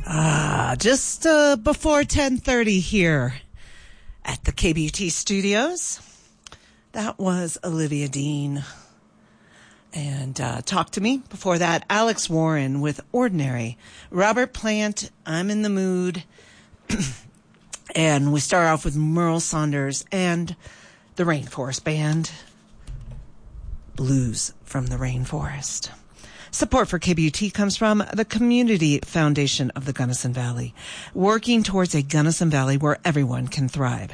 Just before 10:30 here at the KBUT studios. That was Olivia Dean. And Talk to Me. Before that, Alex Warren with Ordinary. Robert Plant, I'm in the Mood. And we start off with Merle Saunders and the Rainforest Band. Blues from the Rainforest. Support for KBUT comes from the Community Foundation of the Gunnison Valley, working towards a Gunnison Valley where everyone can thrive.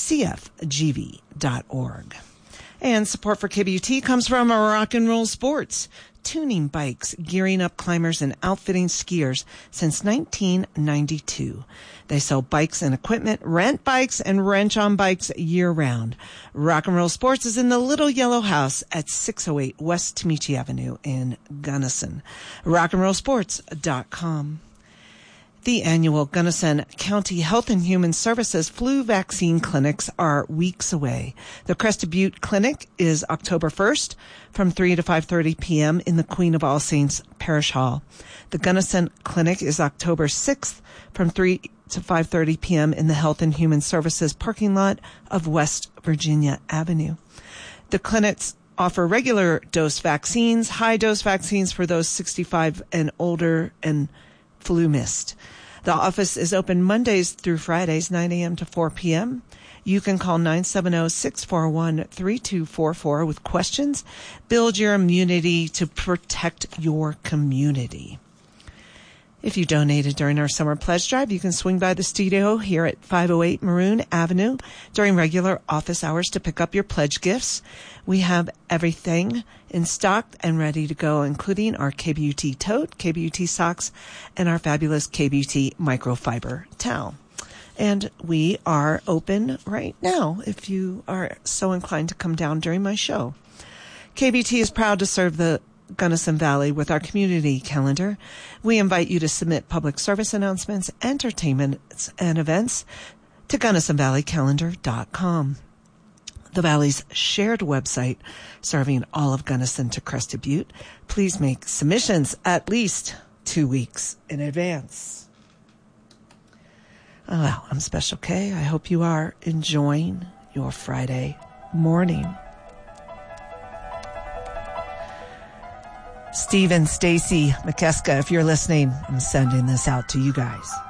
CFGV.org. And support for KBUT comes from Rock and Roll Sports, tuning bikes, gearing up climbers, and outfitting skiers since 1992. They sell bikes and equipment, rent bikes, and wrench on bikes year-round. Rock and Roll Sports is in the Little Yellow House at 608 West Tamichi Avenue in Gunnison. rockandrollsports.com. The annual Gunnison County Health and Human Services flu vaccine clinics are weeks away. The Crested Butte Clinic is October 1st from 3 to 5:30 p.m. in the Queen of All Saints Parish Hall. The Gunnison Clinic is October 6th from 3 to 5:30 p.m. in the Health and Human Services parking lot of West Virginia Avenue. The clinics offer regular dose vaccines, high dose vaccines for those 65 and older, and flu mist. The office is open Mondays through Fridays, 9 a.m. to 4 p.m. You can call 970-641-3244 with questions. Build your immunity to protect your community. If you donated during our summer pledge drive, you can swing by the studio here at 508 Maroon Avenue during regular office hours to pick up your pledge gifts. We have everything in stock and ready to go, including our KBUT tote, KBUT socks, and our fabulous KBUT microfiber towel. And we are open right now if you are so inclined to come down during my show. KBUT is proud to serve the Gunnison Valley with our community calendar. We invite you to submit public service announcements, entertainments, and events to GunnisonValleyCalendar.com. The Valley's shared website serving all of Gunnison to Crested Butte. Please make submissions at least 2 weeks in advance. Oh, well, I'm Special K. I hope you are enjoying your Friday morning. Steve and Stacy McKeska, if you're listening, I'm sending this out to you guys.